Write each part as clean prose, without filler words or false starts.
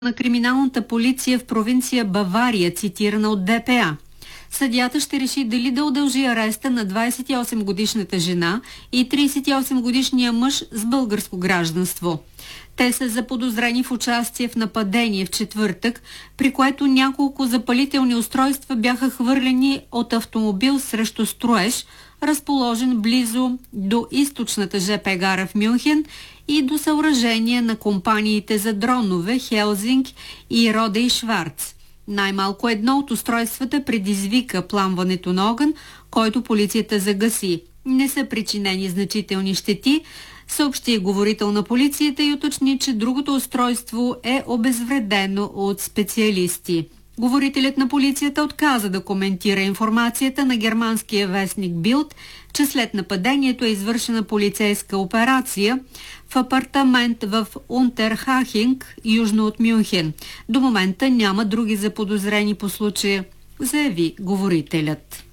на криминалната полиция в провинция Бавария, цитирана от ДПА. Съдията ще реши дали да удължи ареста на 28-годишната жена и 38-годишния мъж с българско гражданство. Те са заподозрени в участие в нападение в четвъртък, при което няколко запалителни устройства бяха хвърлени от автомобил срещу строеж, разположен близо до източната ЖП гара в Мюнхен и до съоръжение на компаниите за дронове Хелзинг и Роде и Шварц. Най-малко едно от устройствата предизвика пламването на огън, който полицията загаси. Не са причинени значителни щети, съобщи говорител на полицията и уточни, че другото устройство е обезвредено от специалисти. Говорителят на полицията отказа да коментира информацията на германския вестник Билд, че след нападението е извършена полицейска операция в апартамент в Унтерхахинг, южно от Мюнхен. До момента няма други заподозрени по случая, заяви говорителят.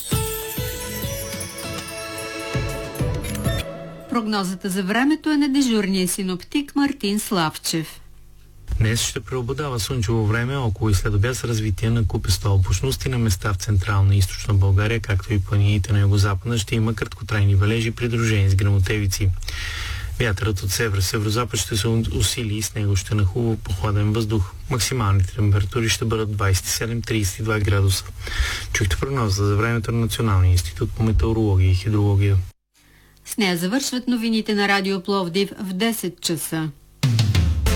Прогнозата за времето е на дежурния синоптик Мартин Славчев. Днес ще преобладава слънчево време, около и следобед с развитие на купеста облачност и на места в централна и източна България, както и планините на югозападна, ще има краткотрайни валежи, придружени с гръмотевици. Вятърът от север-северозапад ще се усили и с него ще нахлува прохладен въздух. Максималните температури ще бъдат 27-32 градуса. Чухте прогноза за времето на Националния институт по метеорология и хидрология. С нея завършват новините на Радио Пловдив в 10 часа.